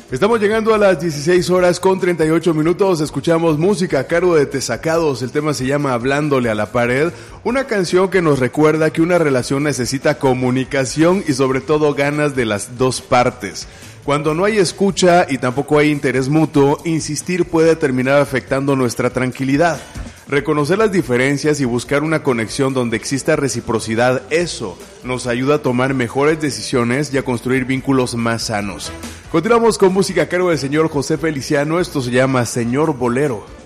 Estamos llegando a las 16 horas con 38 minutos, escuchamos música a cargo de Tesacados, el tema se llama Hablándole a la pared, una canción que nos recuerda que una relación necesita comunicación y sobre todo ganas de las dos partes. Cuando no hay escucha y tampoco hay interés mutuo, insistir puede terminar afectando nuestra tranquilidad. Reconocer las diferencias y buscar una conexión donde exista reciprocidad, eso nos ayuda a tomar mejores decisiones y a construir vínculos más sanos. Continuamos con música a cargo del señor José Feliciano, esto se llama Señor Bolero.